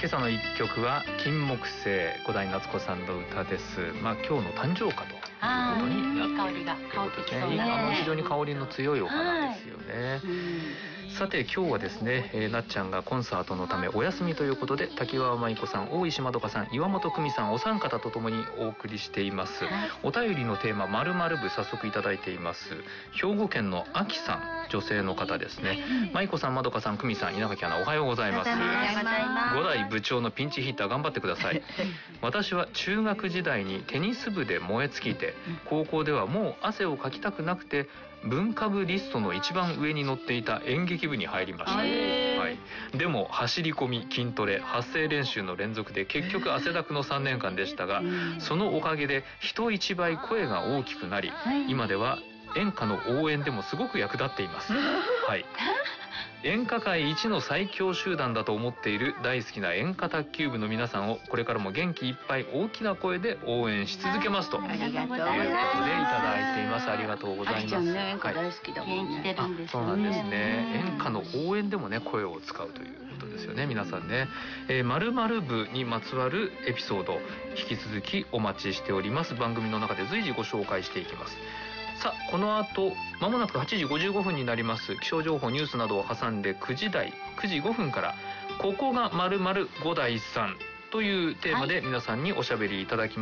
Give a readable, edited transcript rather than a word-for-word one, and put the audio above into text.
今朝の一曲は金木犀、小田井夏子さんの歌です。今日の誕生花ということになっている。いい香りが香ってきそうね。非常に香りの強いお花ですよね。さて今日はですね、なっちゃんがコンサートのためお休みということで、滝川舞子さん、大石まどかさん、岩本久美さん、お三方とともにお送りしています。お便りのテーマ〇〇部、早速いただいています。兵庫県のあきさん、女性の方ですね。舞子さん、まどかさん、久美さん、稲垣アナ、おはようございます。5代部長のピンチヒッター頑張ってください。私は中学時代にテニス部で燃え尽きて、高校ではもう汗をかきたくなくて文化部リストの一番上に載っていた演劇部に入りました。でも走り込み、筋トレ、発声練習の連続で結局汗だくの3年間でしたが、そのおかげで人一倍声が大きくなり、今では演歌の応援でもすごく役立っています。演歌界一の最強集団だと思っている大好きな演歌卓球部の皆さんをこれからも元気いっぱい大きな声で応援し続けますということでいただいています。ありがとうございます。あきちゃんね、演歌大好きだもんね。そうなんですね。演歌の応援でもね、声を使うということですよね、皆さんね。〇〇部にまつわるエピソード引き続きお待ちしております。番組の中で随時ご紹介していきます。さあこの後まもなく8時55分になります。気象情報ニュースなどを挟んで9時5分からここが〇〇5代さんというテーマで皆さんにおしゃべりいただきます。